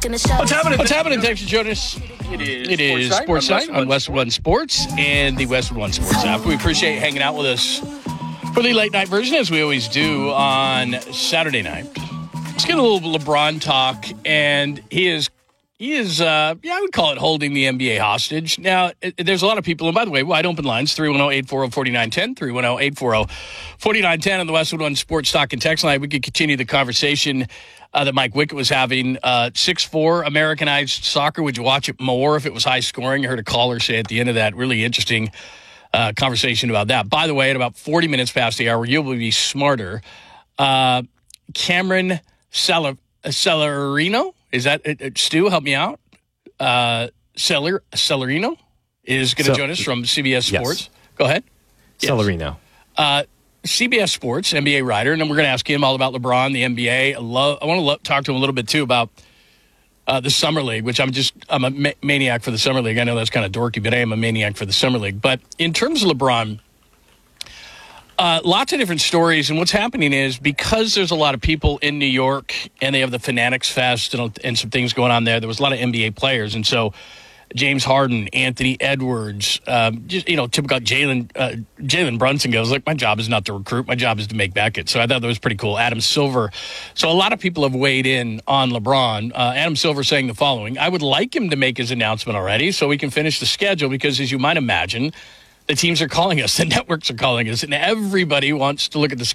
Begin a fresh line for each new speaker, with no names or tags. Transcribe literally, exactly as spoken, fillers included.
rocking the show.
What's happening?
What's happening? Thanks for joining us.
It is,
It is Sports Night on Westwood One Sports and the Westwood One Sports app. We appreciate you hanging out with us for the late night version, as we always do on Saturday night. Let's get a little LeBron talk, and he is, he is, uh, yeah, I would call it holding the N B A hostage. Now, it, there's a lot of people, and by the way, wide open lines, three one zero, eight four zero, four nine one zero, three one zero, eight four zero, four nine one zero on the Westwood One Sports Talk and Text line. We could continue the conversation uh, that Mike Wickett was having. Uh, six four Americanized soccer. Would you watch it more if it was high scoring? I heard a caller say at the end of that, really interesting uh, conversation about that. By the way, at about forty minutes past the hour, you'll be smarter. Uh, Cameron Celer- Celerino, is that uh, Stu? Help me out. Uh, Celer- Celerino is going to
So,
join us from C B S Sports.
Yes.
Go ahead. Yes.
Celerino.
Uh, C B S Sports, N B A writer, and then we're going to ask him all about LeBron, the N B A. I, love, I want to lo- talk to him a little bit, too, about uh, the Summer League, which I'm just, I'm a ma- maniac for the Summer League. I know that's kind of dorky, but I am a maniac for the Summer League. But in terms of LeBron, uh, lots of different stories, and what's happening is because there's a lot of people in New York, and they have the Fanatics Fest and, and some things going on there, there was a lot of N B A players, and so James Harden, Anthony Edwards, um, just, you know, typical Jalen uh, Jalen Brunson goes, look, my job is not to recruit. My job is to make buckets. So I thought that was pretty cool. Adam Silver. So a lot of people have weighed in on LeBron. Uh, Adam Silver saying the following: I would like him to make his announcement already so we can finish the schedule because, as you might imagine, the teams are calling us, the networks are calling us, and everybody wants to look at the